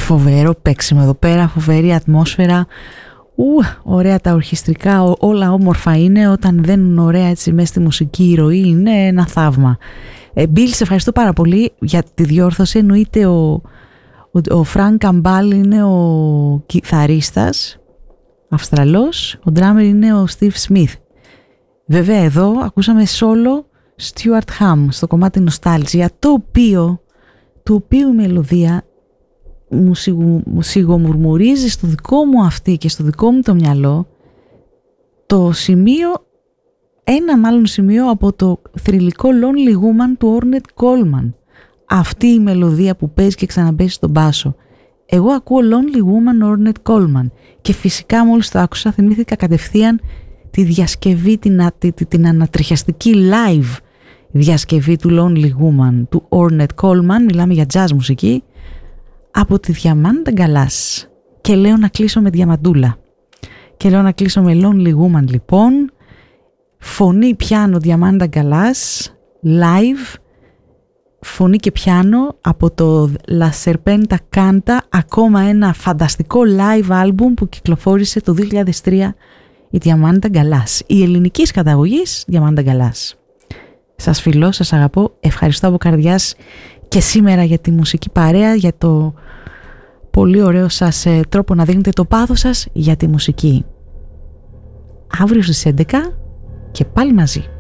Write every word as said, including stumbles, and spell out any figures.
Φοβερό παίξιμο εδώ πέρα, φοβερή ατμόσφαιρα. Ου, ωραία τα ορχιστρικά, ό, όλα όμορφα είναι. Όταν δένουν ωραία έτσι μέσα στη μουσική ροή, είναι ένα θαύμα. ε, Μπιλ, σε ευχαριστώ πάρα πολύ για τη διόρθωση. Εννοείται ο, ο, ο Φρανκ Καμπάλ είναι ο κιθαρίστας Αυστραλός, ο ντράμερ είναι ο Στιβ Σμιθ. Βέβαια εδώ ακούσαμε solo Stuart Hamm στο κομμάτι Nostalgia, το οποίο, το οποίο η μελωδία μου, σιγου, μου σιγομουρμουρίζει στο δικό μου αυτή και στο δικό μου το μυαλό το σημείο, ένα μάλλον σημείο από το θρυλικό Lonely Woman του Ornette Coleman. Αυτή η μελωδία που παίζει και ξαναμπέζει στον μπάσο. Εγώ ακούω Lonely Woman Ornette Coleman και φυσικά μόλις το άκουσα θυμήθηκα κατευθείαν τη διασκευή, την, την, την ανατριχιαστική live διασκευή του Lonely Woman του Ornette Coleman. Μιλάμε για jazz μουσική από τη Διαμάντα Γκαλάς. Και λέω να κλείσω με Διαμαντούλα. Και λέω να κλείσω με Lonely Woman λοιπόν. Φωνή πιάνο Διαμάντα Γκαλάς live. Φωνή και πιάνο από το La Serpenta Canta, ακόμα ένα φανταστικό live album που κυκλοφόρησε το δύο χιλιάδες τρία η Διαμάντα Γκαλάς, η ελληνικής καταγωγής Διαμάντα Γκαλάς. Σας φιλώ, σας αγαπώ, ευχαριστώ από καρδιάς και σήμερα για τη μουσική παρέα, για το πολύ ωραίο σας ε, τρόπο να δίνετε το πάθος σας για τη μουσική. Αύριο στις έντεκα και πάλι μαζί.